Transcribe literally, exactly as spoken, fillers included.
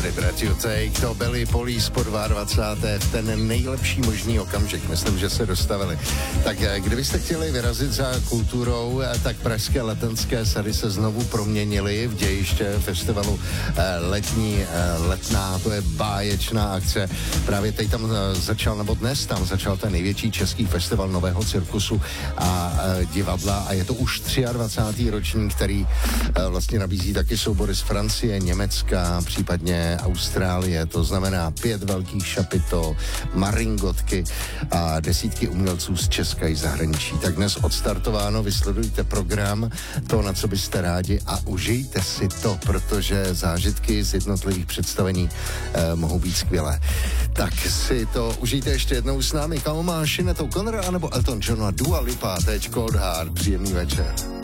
Celebrate You Take, to byli Police po dvacáté v ten nejlepší možný okamžik, myslím, že se dostavili. Tak kdybyste chtěli vyrazit za kulturou, tak pražské letenské sady se znovu proměnily v dějiště festivalu letní letná, to je báječná akce. Právě teď tam začal, nebo dnes tam začal ten největší český festival nového cirkusu a divadla a je to už dvacátý třetí ročník, který vlastně nabízí taky soubory z Francie, Německa, případně Austrálie, to znamená pět velkých šapito, maringotky a desítky umělců z Česka i zahraničí. Tak dnes odstartováno, vysledujte program, to, na co byste rádi a užijte si to, protože zážitky z jednotlivých představení eh, mohou být skvělé. Tak si to užijte ještě jednou s námi. Koho máš, Sinéad O'Connor anebo Elton John a Dua Lipa, teď Cold Heart, příjemný večer.